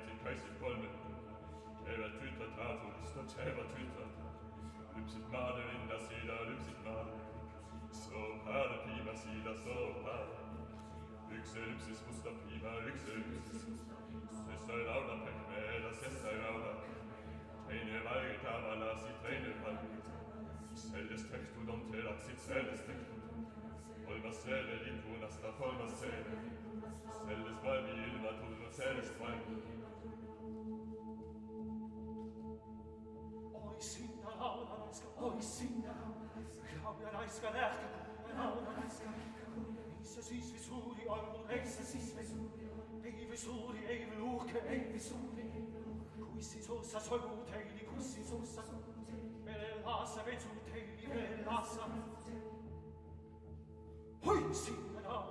in Kaiser Kolmen. Teva tytta taatuista, teva tytta. Lypsit maadevin da sida, lypsit maade. So hade piima sida, so hade. Yksi lypsis musta piima, yksi lypsis. Sessa ei rauda pehmeä, sessa ei rauda. Teine valge tavallasi, teine valge. Selles textud on teraksit, selles textud. Kolmas seele liikunasta, kolmas seele. Selles valmi ilma tulnud, sellest valmi. Oi sinna laulaiska, oi sinna. Laulja naiska lähti, laulja naiska. Ei se siis visuuri olnud, ei se siis visuuri. Ei visuuri, ei luuke, ei visuuri. Kussi suussa soju teili, kussi suussa. Vele laasa vetsu teili, vele laasa. Oi sinna laulaiska.